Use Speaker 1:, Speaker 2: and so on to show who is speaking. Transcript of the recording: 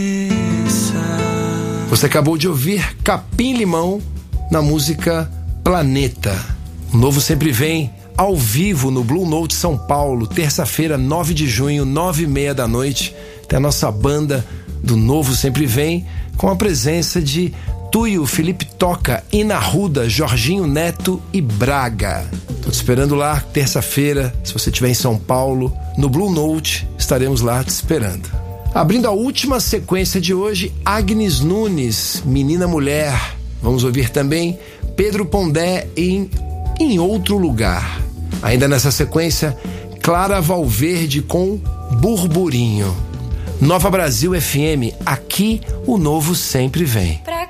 Speaker 1: Você acabou de ouvir Capim Limão na música Planeta. O Novo Sempre Vem ao vivo no Blue Note São Paulo, terça-feira, 9 de junho, 9h30 da noite. Tem a nossa banda do Novo Sempre Vem, com a presença de Tuyo, Felipe Toca, Ina Ruda, Jorginho Neto e Braga. Tô te esperando lá, terça-feira, se você estiver em São Paulo, no Blue Note, estaremos lá te esperando. Abrindo a última sequência de hoje, Agnes Nunes, Menina Mulher. Vamos ouvir também Pedro Pondé em Outro Lugar. Ainda nessa sequência, Clara Valverde com Burburinho. Nova Brasil FM, aqui o novo sempre vem.